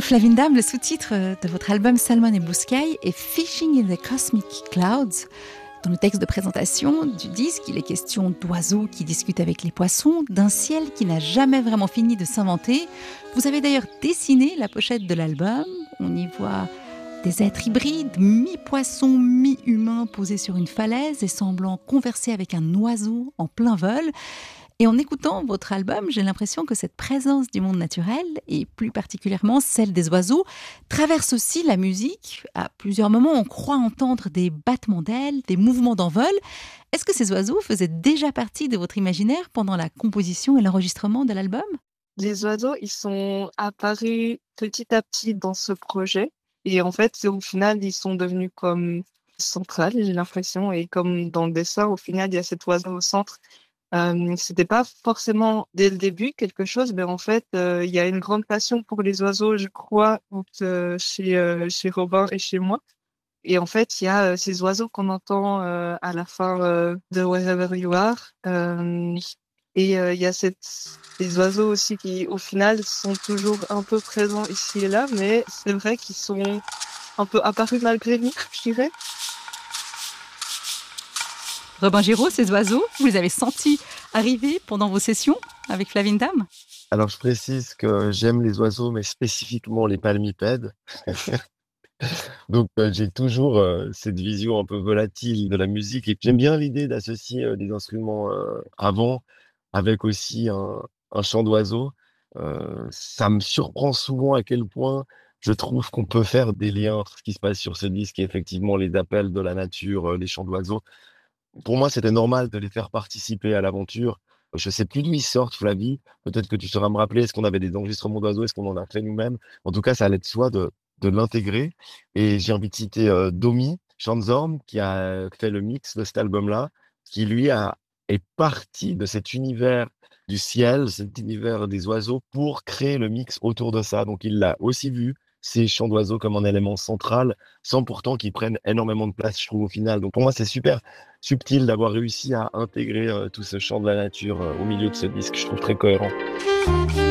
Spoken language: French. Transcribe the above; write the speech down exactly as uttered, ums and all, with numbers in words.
Flavine Dam, le sous-titre de votre album Salmon et Blue Sky est Fishing in the Cosmic Clouds. Dans le texte de présentation du disque, il est question d'oiseaux qui discutent avec les poissons, d'un ciel qui n'a jamais vraiment fini de s'inventer. Vous avez d'ailleurs dessiné la pochette de l'album. On y voit des êtres hybrides, mi-poissons, mi-humains, posés sur une falaise et semblant converser avec un oiseau en plein vol. Et en écoutant votre album, j'ai l'impression que cette présence du monde naturel, et plus particulièrement celle des oiseaux, traverse aussi la musique. À plusieurs moments, on croit entendre des battements d'ailes, des mouvements d'envol. Est-ce que ces oiseaux faisaient déjà partie de votre imaginaire pendant la composition et l'enregistrement de l'album ? Les oiseaux, ils sont apparus petit à petit dans ce projet. Et en fait, au final, ils sont devenus comme centrales, j'ai l'impression. Et comme dans le dessin, au final, il y a cet oiseau au centre. Euh, c'était pas forcément dès le début quelque chose, mais en fait, euh, il y a une grande passion pour les oiseaux, je crois, entre, euh, chez, euh, chez Robin et chez moi. Et en fait, il y a euh, ces oiseaux qu'on entend euh, à la fin euh, de Wherever You Are. Euh, et euh, il y a cette, ces oiseaux aussi qui, au final, sont toujours un peu présents ici et là, mais c'est vrai qu'ils sont un peu apparus malgré nous, je dirais. Robin Giraud, ces oiseaux, vous les avez sentis arriver pendant vos sessions avec Flavine Dam ? Alors, je précise que j'aime les oiseaux, mais spécifiquement les palmipèdes. Donc, euh, j'ai toujours euh, cette vision un peu volatile de la musique. Et j'aime bien l'idée d'associer euh, des instruments euh, avant avec aussi un, un chant d'oiseau. Euh, ça me surprend souvent à quel point je trouve qu'on peut faire des liens entre ce qui se passe sur ce disque et effectivement les appels de la nature, euh, les chants d'oiseaux. Pour moi, c'était normal de les faire participer à l'aventure. Je sais plus d'où ils sortent, Flavie. Peut-être que tu sauras me rappeler, est-ce qu'on avait des enregistrements d'oiseaux, est-ce qu'on en a fait nous-mêmes? En tout cas, ça allait de soi de, de l'intégrer. Et j'ai envie de citer euh, Domi Schanzorn, qui a fait le mix de cet album-là, qui lui a, est parti de cet univers du ciel, cet univers des oiseaux, pour créer le mix autour de ça. Donc, il l'a aussi vu, ces chants d'oiseaux, comme un élément central, sans pourtant qu'ils prennent énormément de place, je trouve, au final. Donc, pour moi, c'est super subtil d'avoir réussi à intégrer euh, tout ce chant de la nature euh, au milieu de ce disque. Je trouve très cohérent.